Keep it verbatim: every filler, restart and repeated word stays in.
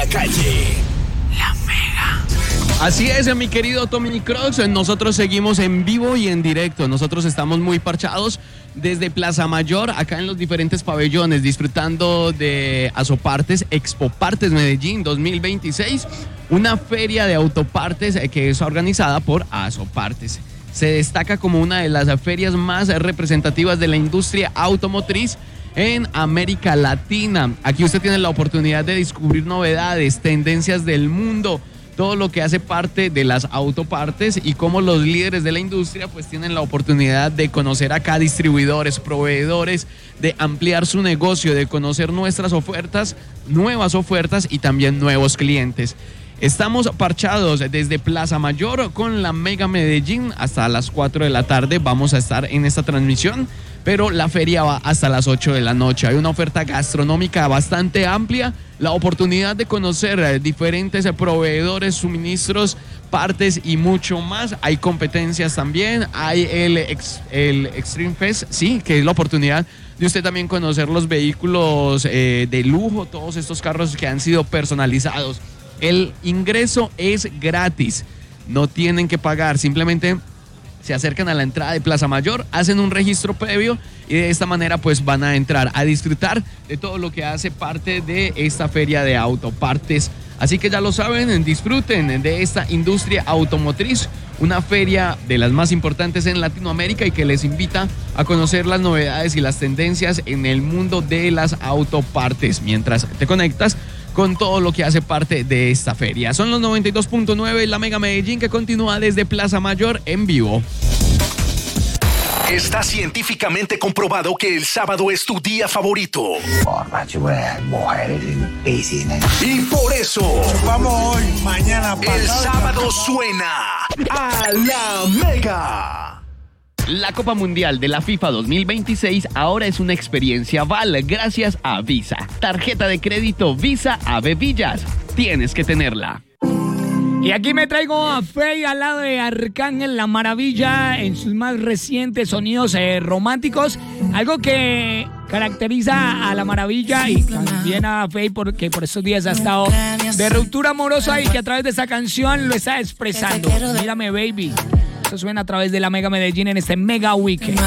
la calle. La Mega. Así es, mi querido Tommy Crocs, nosotros seguimos en vivo y en directo. Nosotros estamos muy parchados desde Plaza Mayor, acá en los diferentes pabellones, disfrutando de Asopartes, Expopartes Medellín dos mil veintiséis, una feria de autopartes que es organizada por Asopartes. Se destaca como una de las ferias más representativas de la industria automotriz en América Latina. Aquí usted tiene la oportunidad de descubrir novedades, tendencias del mundo, todo lo que hace parte de las autopartes y cómo los líderes de la industria pues tienen la oportunidad de conocer acá distribuidores, proveedores, de ampliar su negocio, de conocer nuestras ofertas, nuevas ofertas y también nuevos clientes. Estamos parchados desde Plaza Mayor con la Mega Medellín hasta las cuatro de la tarde. Vamos a estar en esta transmisión, pero la feria va hasta las ocho de la noche. Hay una oferta gastronómica bastante amplia, la oportunidad de conocer diferentes proveedores, suministros, partes y mucho más. Hay competencias también, hay el, ex, el Extreme Fest, sí, que es la oportunidad de usted también conocer los vehículos eh, de lujo, todos estos carros que han sido personalizados. El ingreso es gratis, no tienen que pagar, simplemente se acercan a la entrada de Plaza Mayor, hacen un registro previo y de esta manera pues van a entrar a disfrutar de todo lo que hace parte de esta feria de autopartes. Así que ya lo saben, disfruten de esta industria automotriz, una feria de las más importantes en Latinoamérica y que les invita a conocer las novedades y las tendencias en el mundo de las autopartes mientras te conectas con todo lo que hace parte de esta feria. Son los noventa y dos punto nueve, la Mega Medellín, que continúa desde Plaza Mayor en vivo. Está científicamente comprobado que el sábado es tu día favorito. Y por eso, vamos hoy, mañana, pasado, el sábado suena a la Mega. La Copa Mundial de la FIFA dos mil veintiséis ahora es una experiencia Val gracias a Visa. Tarjeta de crédito Visa Ave Villas. Tienes que tenerla. Y aquí me traigo a Feid al lado de Arcángel La Maravilla en sus más recientes sonidos eh, románticos. Algo que caracteriza a La Maravilla y también a Feid porque por estos días ha estado de ruptura amorosa y que a través de esta canción lo está expresando. Mírame, baby. Eso suena a través de la Mega Medellín en este Mega Weekend.